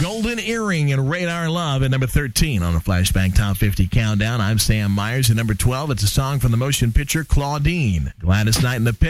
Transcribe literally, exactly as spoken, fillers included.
Golden Earring and Radar Love at number thirteen on the Flashback Top fifty Countdown. I'm Sam Myers. At number twelve, it's a song from the motion picture Claudine. Gladys Knight and the Pips.